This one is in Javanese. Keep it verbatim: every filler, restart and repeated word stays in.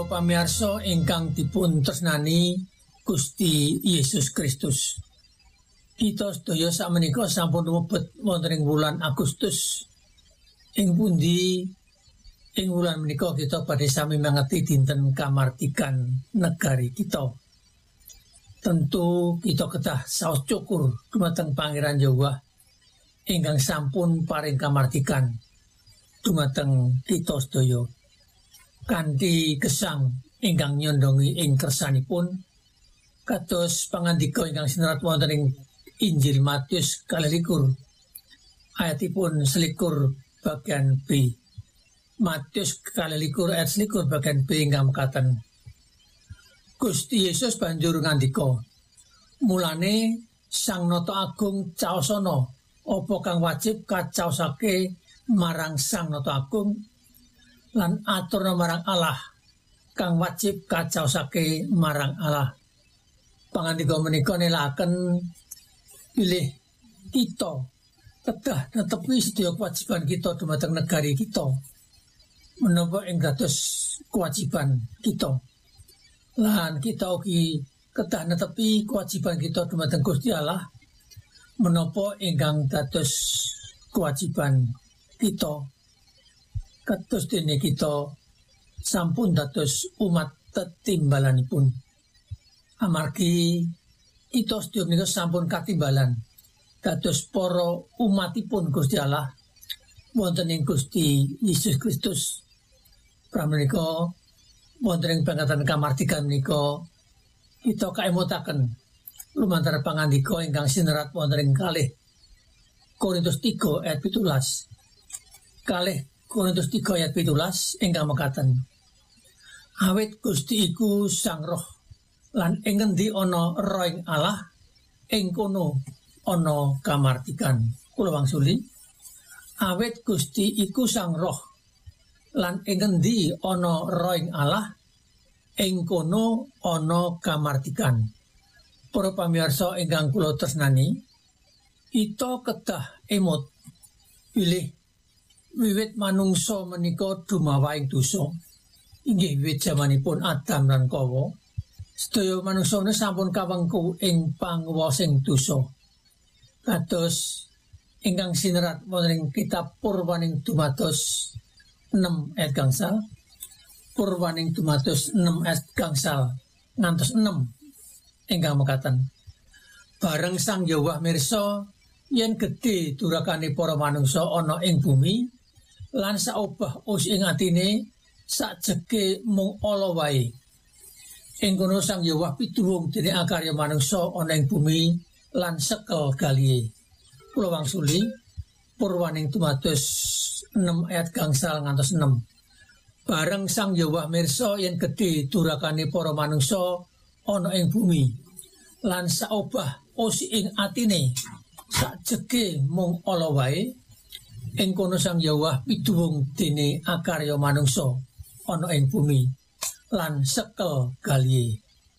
pamirsa ingkang dipun tresnani Gusti Yesus Kristus. Kita sedaya sakmenika sampun mlebet wonten ing wulan Agustus. Ing pundi ing wulan menika kita badhe sami mangeti dinten kamardikan negari kita. Tentu kita kedah saos syukur dumateng Pangeran Yahweh ingkang sampun paring kamardikan dumateng kita sedaya. Kanthi gesang ingkang nyondongi ing kersanipun kados pangandika ingkang sinerat wonten ing Injil Matius kalih-likur ayatipun selikur bagian B. Matius kalih-likur ayat selikur bagian B ingkang mekaten, Gusti Yesus banjur ngandika, mulane Sang Nata Agung caosana apa kang wajib kacaosake marang Sang Nata Agung lan aturna marang Allah kang wajib kacaosake marang Allah. Pangandika menika nelaken pilih kita kedah netepi sedaya kewajiban kita dumateng negari kita menapa ing dados kewajiban kita. Lan kita ugi kedah netepi kewajiban kita dumateng Gusti Allah menapa ingkang dados kewajiban kita. Kados dene kita sampun dados umat tetimbalanipun. Amargi kita sedaya menika sampun katimbalan dados para umatipun Gusti Allah wonten ing Gusti Yesus Kristus. Pramila wonten ing pangatan kamardikan menika kita kaemutaken lumantar pangandika ingkang sinerat wonten ing kalih Korintus tiga ayat pitulas. Kalih Korintus tiga ayat pitulas ingkang mekaten, awit Gusti iku Sang Roh lan ing ngendi ana roh Allah ing kono ana kamardikan. Kula wangsuli, awit Gusti iku Sang Roh lan ing ngendi ana roh Allah ing kono ana kamardikan. Para pamirsa ingkang kula tresnani, kita kedah emut pilih wiwit manungsa menika dumawa ing dosa. Inggih wiwit jamanipun Adam lan Hawa, sedaya manungsa sampun kawengku ing panguwasing dosa. Kados ingkang sinerat wonten ing kitab Purwaning Dumados enam ayat gangsal, Purwaning Dumados enam ayat gangsal ngantos enam ingkang mekaten, bareng Sang Yahweh mirsa yen gedhe durakane para manungsa ana ing bumi lan saobah us ing atine sakjeke mung ala wae. Ing kono Sang Yahweh pituwung dene akarya manungsa ana ing bumi lan sekel galihe. Kula wangsuli Purwaning Dumados enam ayat gangsal ngantos enam. Bareng Sang Yahweh mirsa yen gedhe durakane para manungsa ana ing bumi lan saobah us ing atine sakjeke mung ala wae. Ing kono Sang Yahweh pituwung dene akarya manungsa ana ing bumi lan sekel galihe.